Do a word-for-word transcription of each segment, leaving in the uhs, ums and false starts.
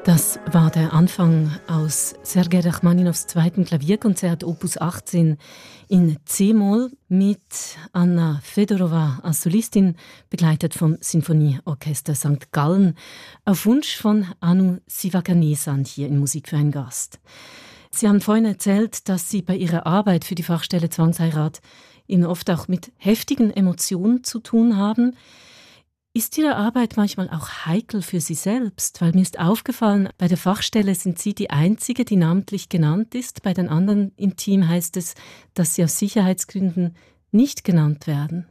Das war der Anfang aus Sergei Rachmaninows zweiten Klavierkonzert Opus achtzehn in C-Moll mit Anna Fedorova als Solistin, begleitet vom Sinfonieorchester Sankt Gallen, auf Wunsch von Anu Sivaganesan hier in Musik für einen Gast. Sie haben vorhin erzählt, dass Sie bei Ihrer Arbeit für die Fachstelle Zwangsheirat Ihnen oft auch mit heftigen Emotionen zu tun haben. Ist Ihre Arbeit manchmal auch heikel für Sie selbst? Weil mir ist aufgefallen, bei der Fachstelle sind Sie die Einzige, die namentlich genannt ist. Bei den anderen im Team heißt es, dass sie aus Sicherheitsgründen nicht genannt werden.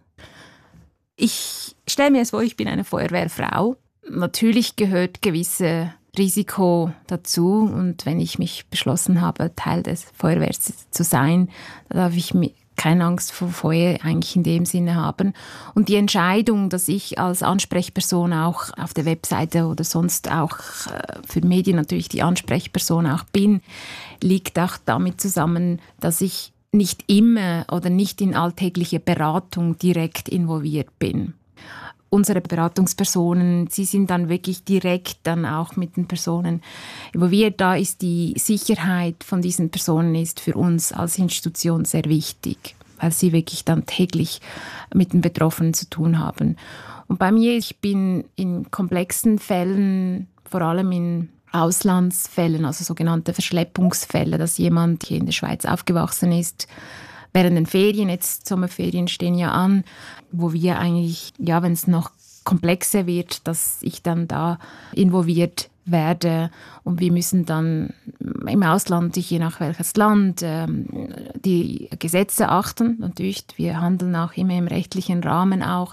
Ich stelle mir es vor, ich bin eine Feuerwehrfrau. Natürlich gehört gewisse Risiko dazu. Und wenn ich mich beschlossen habe, Teil des Feuerwehrs zu sein, dann darf ich mir keine Angst vor Feuer eigentlich in dem Sinne haben. Und die Entscheidung, dass ich als Ansprechperson auch auf der Webseite oder sonst auch für Medien natürlich die Ansprechperson auch bin, liegt auch damit zusammen, dass ich nicht immer oder nicht in alltägliche Beratung direkt involviert bin. Unsere Beratungspersonen, sie sind dann wirklich direkt dann auch mit den Personen involviert. Da ist die Sicherheit von diesen Personen ist für uns als Institution sehr wichtig, weil sie wirklich dann täglich mit den Betroffenen zu tun haben. Und bei mir, ich bin in komplexen Fällen, vor allem in Auslandsfällen, also sogenannte Verschleppungsfälle, dass jemand hier in der Schweiz aufgewachsen ist, während den Ferien, jetzt Sommerferien stehen ja an, wo wir eigentlich, ja, wenn es noch komplexer wird, dass ich dann da involviert werde und wir müssen dann im Ausland, je nach welches Land, ähm, die Gesetze achten. Natürlich, wir handeln auch immer im rechtlichen Rahmen auch.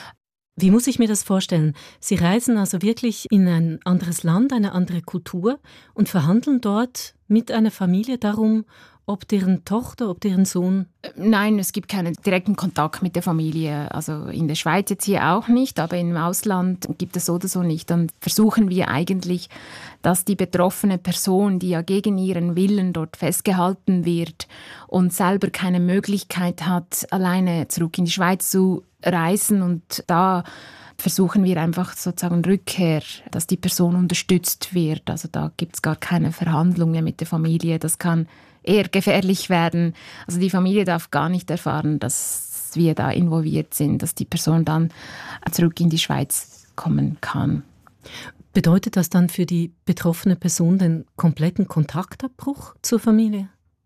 Wie muss ich mir das vorstellen? Sie reisen also wirklich in ein anderes Land, eine andere Kultur und verhandeln dort mit einer Familie darum, ob deren Tochter, ob deren Sohn? Nein, es gibt keinen direkten Kontakt mit der Familie. Also in der Schweiz jetzt hier auch nicht, aber im Ausland gibt es so oder so nicht. Dann versuchen wir eigentlich, dass die betroffene Person, die ja gegen ihren Willen dort festgehalten wird und selber keine Möglichkeit hat, alleine zurück in die Schweiz zu reisen, und da versuchen wir einfach sozusagen Rückkehr, dass die Person unterstützt wird. Also da gibt es gar keine Verhandlungen mit der Familie. Das kann eher gefährlich werden. Also die Familie darf gar nicht erfahren, dass wir da involviert sind, dass die Person dann zurück in die Schweiz kommen kann. Bedeutet das dann für die betroffene Person den kompletten Kontaktabbruch zur Familie?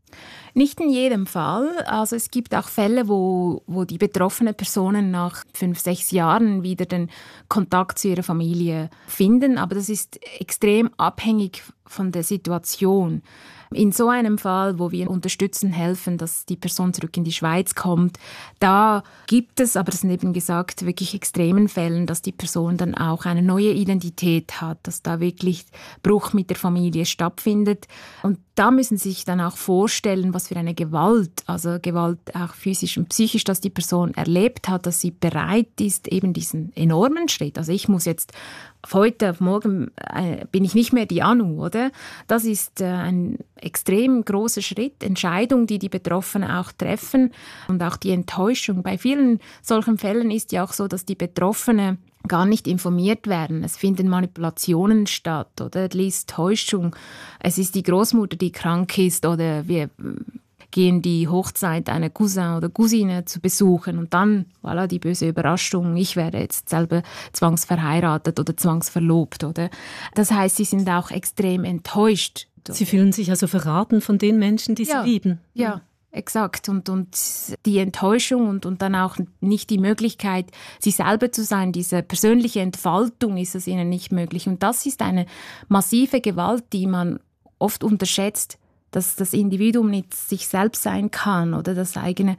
Nicht in jedem Fall. Also es gibt auch Fälle, wo, wo die betroffenen Personen nach fünf, sechs Jahren wieder den Kontakt zu ihrer Familie finden. Aber das ist extrem abhängig von der Situation. In so einem Fall, wo wir unterstützen, helfen, dass die Person zurück in die Schweiz kommt, da gibt es, aber das sind eben gesagt, wirklich extremen Fällen, dass die Person dann auch eine neue Identität hat, dass da wirklich Bruch mit der Familie stattfindet. Und da müssen Sie sich dann auch vorstellen, was für eine Gewalt, also Gewalt auch physisch und psychisch, dass die Person erlebt hat, dass sie bereit ist, eben diesen enormen Schritt. Also ich muss jetzt heute auf morgen äh, bin ich nicht mehr die Anu, oder? Das ist äh, ein extrem großer Schritt, Entscheidung, die die Betroffenen auch treffen, und auch die Enttäuschung. Bei vielen solchen Fällen ist ja auch so, dass die Betroffenen gar nicht informiert werden. Es finden Manipulationen statt oder die Täuschung. Es ist die Großmutter, die krank ist, oder wir gehen die Hochzeit einer Cousin oder Cousine zu besuchen und dann, voilà, die böse Überraschung, ich werde jetzt selber zwangsverheiratet oder zwangsverlobt, oder? Das heißt, sie sind auch extrem enttäuscht. Sie fühlen sich also verraten von den Menschen, die ja, sie lieben. Ja, exakt. Und, und die Enttäuschung und, und dann auch nicht die Möglichkeit, sie selber zu sein, diese persönliche Entfaltung ist es ihnen nicht möglich. Und das ist eine massive Gewalt, die man oft unterschätzt, dass das Individuum nicht sich selbst sein kann oder das eigene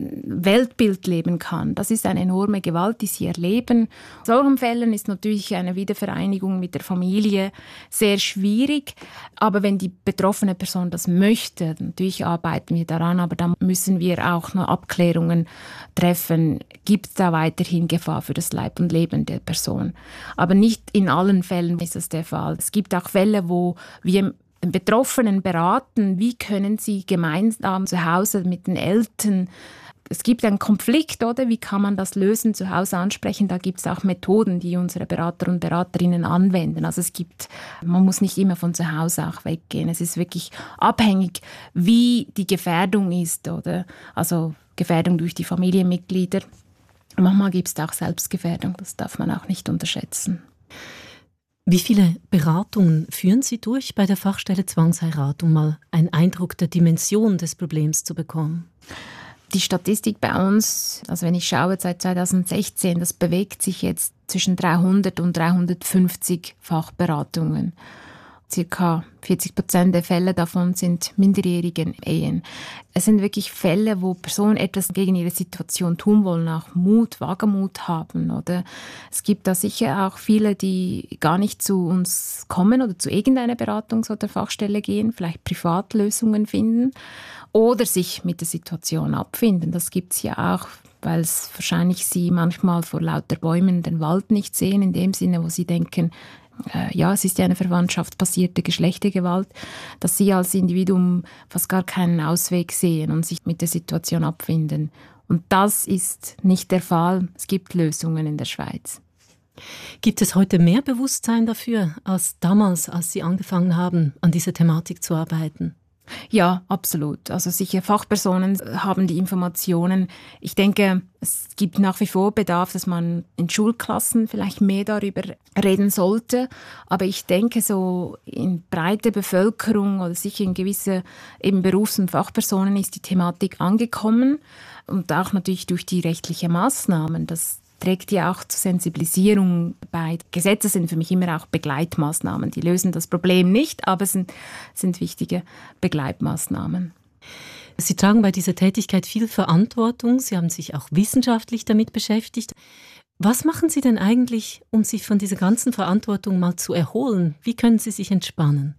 Weltbild leben kann. Das ist eine enorme Gewalt, die sie erleben. In solchen Fällen ist natürlich eine Wiedervereinigung mit der Familie sehr schwierig. Aber wenn die betroffene Person das möchte, natürlich arbeiten wir daran, aber dann müssen wir auch noch Abklärungen treffen. Gibt es da weiterhin Gefahr für das Leib und Leben der Person? Aber nicht in allen Fällen ist das der Fall. Es gibt auch Fälle, wo wir den Betroffenen beraten, wie können sie gemeinsam zu Hause mit den Eltern es gibt einen Konflikt, oder? Wie kann man das lösen, zu Hause ansprechen? Da gibt es auch Methoden, die unsere Berater und Beraterinnen anwenden. Also es gibt, man muss nicht immer von zu Hause auch weggehen. Es ist wirklich abhängig, wie die Gefährdung ist, oder? Also Gefährdung durch die Familienmitglieder. Manchmal gibt es auch Selbstgefährdung, das darf man auch nicht unterschätzen. Wie viele Beratungen führen Sie durch bei der Fachstelle Zwangsheirat, um mal einen Eindruck der Dimension des Problems zu bekommen? Die Statistik bei uns, also wenn ich schaue, seit zweitausendsechzehn, das bewegt sich jetzt zwischen dreihundert und dreihundertfünfzig Fachberatungen. Circa vierzig Prozent der Fälle davon sind minderjährigen Ehen. Es sind wirklich Fälle, wo Personen etwas gegen ihre Situation tun wollen, auch Mut, Wagemut haben. Oder es gibt da sicher auch viele, die gar nicht zu uns kommen oder zu irgendeiner Beratungs- oder Fachstelle gehen, vielleicht Privatlösungen finden oder sich mit der Situation abfinden. Das gibt es ja auch, weil es wahrscheinlich sie manchmal vor lauter Bäumen den Wald nicht sehen, in dem Sinne, wo sie denken, äh, ja, es ist ja eine verwandtschaftsbasierte Geschlechtergewalt, dass sie als Individuum fast gar keinen Ausweg sehen und sich mit der Situation abfinden. Und das ist nicht der Fall. Es gibt Lösungen in der Schweiz. Gibt es heute mehr Bewusstsein dafür als damals, als Sie angefangen haben, an dieser Thematik zu arbeiten? Ja, absolut. Also sicher Fachpersonen haben die Informationen. Ich denke, es gibt nach wie vor Bedarf, dass man in Schulklassen vielleicht mehr darüber reden sollte. Aber ich denke, so in breiter Bevölkerung oder sicher in gewisse eben Berufs- und Fachpersonen ist die Thematik angekommen. Und auch natürlich durch die rechtlichen Maßnahmen. Das trägt ja auch zur Sensibilisierung bei. Gesetze sind für mich immer auch Begleitmaßnahmen. Die lösen das Problem nicht, aber es sind, sind wichtige Begleitmaßnahmen. Sie tragen bei dieser Tätigkeit viel Verantwortung. Sie haben sich auch wissenschaftlich damit beschäftigt. Was machen Sie denn eigentlich, um sich von dieser ganzen Verantwortung mal zu erholen? Wie können Sie sich entspannen?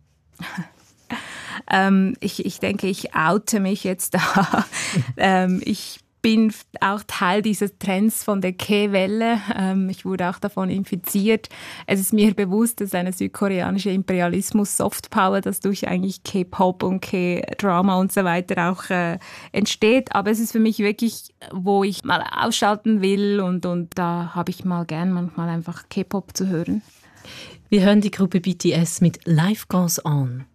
ähm, ich, ich denke, ich oute mich jetzt da. ähm, ich bin auch Teil dieses Trends von der K-Welle. Ähm, ich wurde auch davon infiziert. Es ist mir bewusst, dass eine südkoreanische Imperialismus-Softpower, das durch eigentlich K-Pop und K-Drama und so weiter auch äh, entsteht. Aber es ist für mich wirklich, wo ich mal ausschalten will und, und da habe ich mal gern manchmal einfach K-Pop zu hören. Wir hören die Gruppe B T S mit Life Goes On.